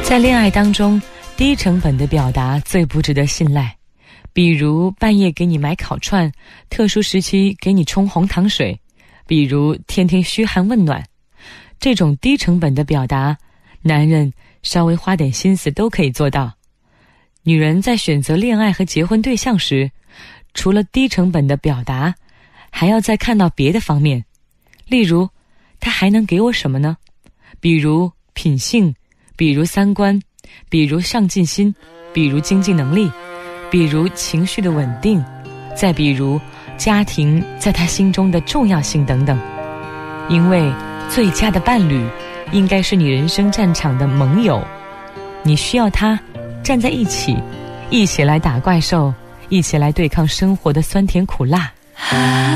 在恋爱当中，低成本的表达最不值得信赖，比如半夜给你买烤串，特殊时期给你冲红糖水，比如天天嘘寒问暖。这种低成本的表达，男人稍微花点心思都可以做到。女人在选择恋爱和结婚对象时，除了低成本的表达，还要再看到别的方面。例如，他还能给我什么呢？比如品性，比如三观，比如上进心，比如经济能力，比如情绪的稳定，再比如家庭在他心中的重要性等等。因为最佳的伴侣应该是你人生战场的盟友，你需要他站在一起，一起来打怪兽，一起来对抗生活的酸甜苦辣。